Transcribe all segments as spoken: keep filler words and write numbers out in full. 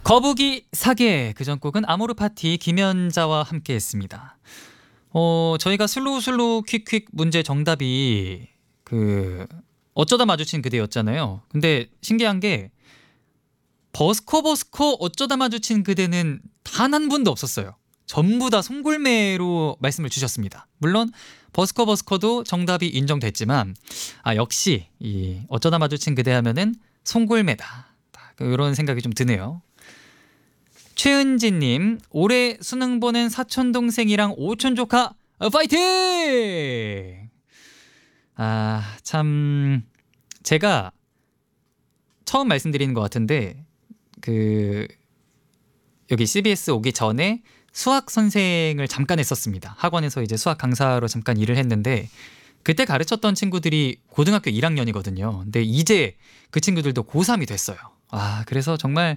거북이 사계 그전 곡은 아모르 파티 김연자와 함께 했습니다. 어, 저희가 슬로우 슬로우 퀵퀵 문제 정답이 그 어쩌다 마주친 그대였잖아요. 근데 신기한 게 버스커 버스커 어쩌다 마주친 그대는 단 한 분도 없었어요. 전부 다 송골매로 말씀을 주셨습니다. 물론 버스커 버스커도 정답이 인정됐지만 아 역시 이 어쩌다 마주친 그대 하면은 송골매다. 이런 생각이 좀 드네요. 최은지님, 올해 수능 보는 사촌 동생이랑 오촌 조카 어, 파이팅! 아, 참 제가 처음 말씀드리는 것 같은데 그 여기 씨비에스 오기 전에 수학 선생을 잠깐 했었습니다. 학원에서 이제 수학 강사로 잠깐 일을 했는데 그때 가르쳤던 친구들이 고등학교 일 학년이거든요. 근데 이제 그 친구들도 고삼이 됐어요. 아, 그래서 정말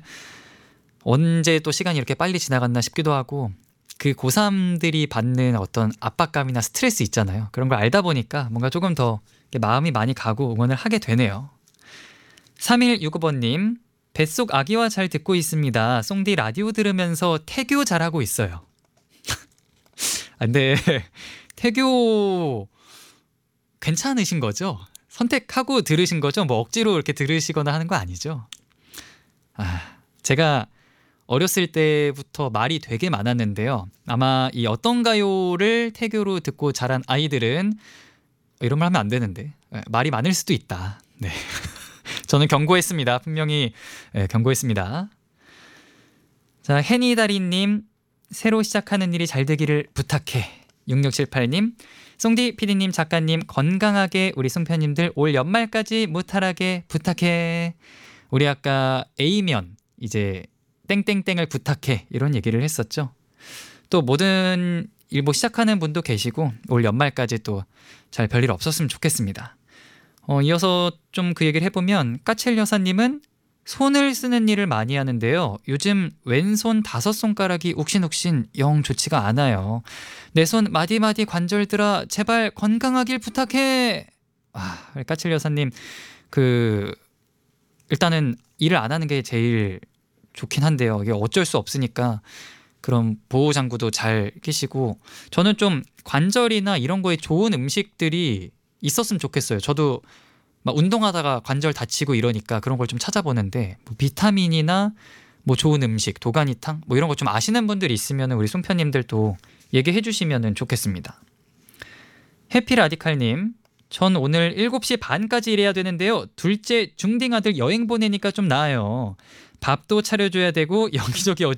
언제 또 시간이 이렇게 빨리 지나갔나 싶기도 하고 그 고삼들이 받는 어떤 압박감이나 스트레스 있잖아요. 그런 걸 알다 보니까 뭔가 조금 더 마음이 많이 가고 응원을 하게 되네요. 삼일육오 번님, 뱃속 아기와 잘 듣고 있습니다. 송디 라디오 들으면서 태교 잘하고 있어요. 아, 근데 태교 괜찮으신 거죠? 선택하고 들으신 거죠? 뭐 억지로 이렇게 들으시거나 하는 거 아니죠? 아, 제가 어렸을 때부터 말이 되게 많았는데요. 아마 이 어떤가요를 태교로 듣고 자란 아이들은 이런 말 하면 안 되는데 말이 많을 수도 있다. 네. 저는 경고했습니다. 분명히 네, 경고했습니다. 자, 해니다리님, 새로 시작하는 일이 잘 되기를 부탁해. 육육칠팔님, 송디 피디님, 작가님 건강하게 우리 송편님들 올 연말까지 무탈하게 부탁해. 우리 아까 A면 이제 땡땡땡을 부탁해 이런 얘기를 했었죠. 또 모든 일 뭐 시작하는 분도 계시고 올 연말까지 또 잘 별일 없었으면 좋겠습니다. 어, 이어서 좀 그 얘기를 해보면 까첼 여사님은 손을 쓰는 일을 많이 하는데요. 요즘 왼손 다섯 손가락이 욱신욱신 영 좋지가 않아요. 내 손 마디마디 관절들아 제발 건강하길 부탁해. 아, 까첼 여사님 그 일단은 일을 안 하는 게 제일 좋긴 한데요. 이게 어쩔 수 없으니까 그런 보호장구도 잘 끼시고 저는 좀 관절이나 이런 거에 좋은 음식들이 있었으면 좋겠어요. 저도 막 운동하다가 관절 다치고 이러니까 그런 걸 좀 찾아보는데 뭐 비타민이나 뭐 좋은 음식, 도가니탕 뭐 이런 거 좀 아시는 분들이 있으면 우리 송편님들도 얘기해 주시면 좋겠습니다. 해피라디칼님, 전 오늘 일곱 시 반까지 일해야 되는데요. 둘째 중딩 아들 여행 보내니까 좀 나아요. 밥도 차려줘야 되고 여기저기